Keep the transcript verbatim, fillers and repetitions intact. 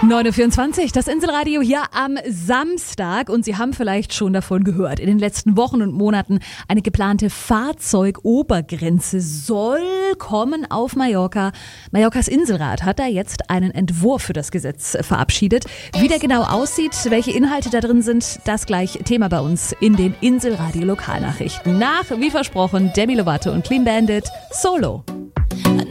neun Uhr vierundzwanzig, das Inselradio hier am Samstag, und Sie haben vielleicht schon davon gehört. In den letzten Wochen und Monaten eine geplante Fahrzeugobergrenze soll kommen auf Mallorca. Mallorcas Inselrat hat da jetzt einen Entwurf für das Gesetz verabschiedet. Wie der genau aussieht, welche Inhalte da drin sind, das gleich Thema bei uns in den Inselradio Lokalnachrichten. Nach, wie versprochen, Demi Lovato und Clean Bandit, Solo.